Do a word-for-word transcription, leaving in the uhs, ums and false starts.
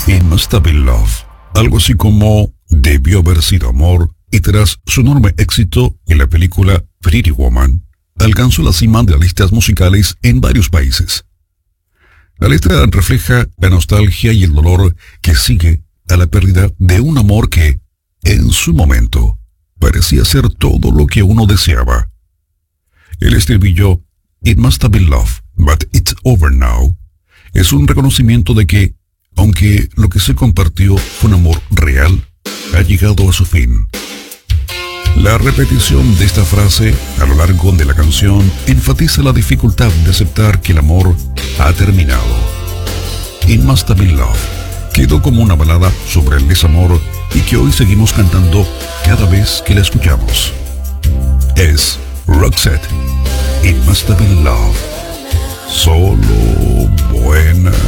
It Must Have Been Love, algo así como debió haber sido amor, y tras su enorme éxito en la película Pretty Woman, alcanzó la cima de las listas musicales en varios países. La letra refleja la nostalgia y el dolor que sigue a la pérdida de un amor que, en su momento, parecía ser todo lo que uno deseaba. El estribillo It Must Have Been Love, but it's over now, es un reconocimiento de que, aunque lo que se compartió fue un amor real, ha llegado a su fin. La repetición de esta frase a lo largo de la canción enfatiza la dificultad de aceptar que el amor ha terminado. It Must Have Been Love quedó como una balada sobre el desamor y que hoy seguimos cantando cada vez que la escuchamos. Es Roxette, It Must Have Been Love. Solo buena